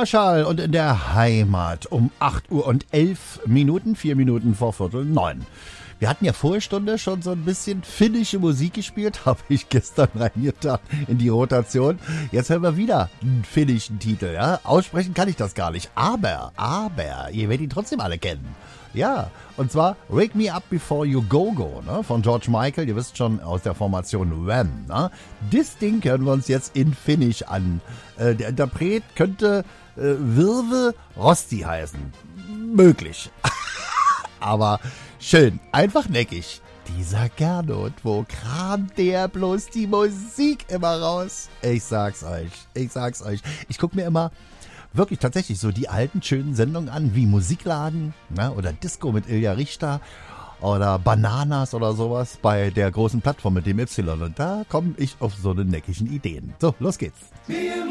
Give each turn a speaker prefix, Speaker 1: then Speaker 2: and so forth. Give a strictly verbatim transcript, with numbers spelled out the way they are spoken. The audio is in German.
Speaker 1: Ultraschall und in der Heimat um acht Uhr und elf Minuten, vier Minuten vor Viertel neun. Wir hatten ja Vorstunde schon so ein bisschen finnische Musik gespielt, habe ich gestern reingetan in die Rotation. Jetzt hören wir wieder einen finnischen Titel. Ja? Aussprechen kann ich das gar nicht, aber, aber, ihr werdet ihn trotzdem alle kennen. Ja, und zwar Wake Me Up Before You Go Go, ne, von George Michael, ihr wisst schon, aus der Formation Wham. Ne? Das Ding hören wir uns jetzt in Finnisch an. Äh, der Interpret könnte äh, Virve Rosti heißen. Möglich. Aber schön, einfach neckig. Dieser Gernot, wo kramt der bloß die Musik immer raus? Ich sag's euch, ich sag's euch. Ich guck mir immer wirklich tatsächlich so die alten schönen Sendungen an, wie Musikladen, ne, oder Disco mit Ilja Richter oder Bananas oder sowas bei der großen Plattform mit dem Y. Und da komme ich auf so eine neckigen Ideen. So, los geht's.